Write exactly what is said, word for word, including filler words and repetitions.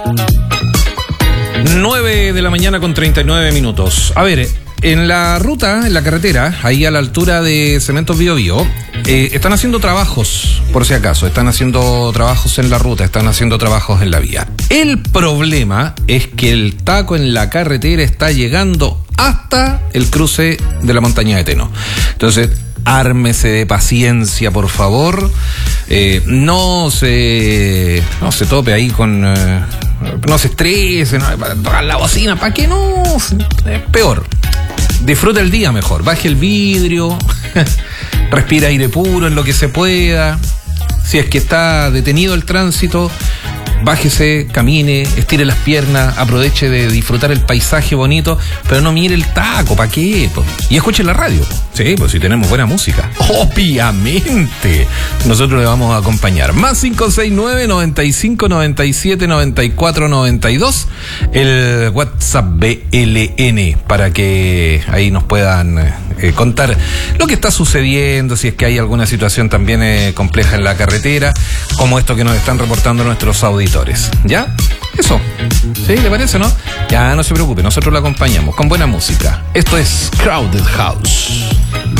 nueve de la mañana con treinta y nueve minutos. A ver, en la ruta, en la carretera, ahí a la altura de Cementos Bio Bio, eh, están haciendo trabajos, por si acaso, están haciendo trabajos en la ruta, están haciendo trabajos en la vía. El problema es que el taco en la carretera está llegando hasta el cruce de la montaña de Teno. Entonces, ármese de paciencia, por favor. Eh, no se no se tope ahí con... Eh, no se estrese, no, para tocar la bocina, ¿para qué no? Es peor. Disfruta el día mejor. Baje el vidrio, respira aire puro en lo que se pueda. Si es que está detenido el tránsito, bájese, camine, estire las piernas, aproveche de disfrutar el paisaje bonito, pero no mire el taco, ¿para qué? Y escuche la radio. Sí, pues si tenemos buena música. Obviamente. Nosotros le vamos a acompañar. Más cinco seis nueve, noventa y cinco, noventa y siete, noventa y cuatro, noventa y dos. El WhatsApp B L N, para que ahí nos puedan eh, contar lo que está sucediendo, si es que hay alguna situación también eh, compleja en la carretera, como esto que nos están reportando nuestros auditores. ¿Ya? Eso. ¿Sí? ¿Le parece, no? Ya, no se preocupe, nosotros lo acompañamos con buena música. Esto es Crowded House.